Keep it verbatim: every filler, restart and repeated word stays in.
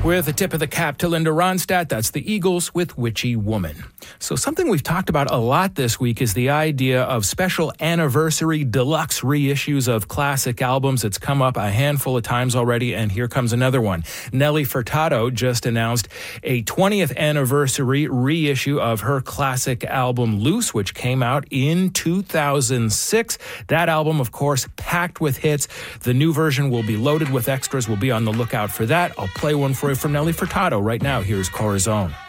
With a tip of the cap to Linda Ronstadt, that's the Eagles with Witchy Woman. So something we've talked about a lot this week is the idea of special anniversary deluxe reissues of classic albums. It's come up a handful of times already, and here comes another one. Nelly Furtado just announced a twentieth anniversary reissue of her classic album Loose, which came out in two thousand six. That album, of course, packed with hits. The new version will be loaded with extras. We'll be on the lookout for that. I'll play one for you from Nelly Furtado right now. Here's Corazon.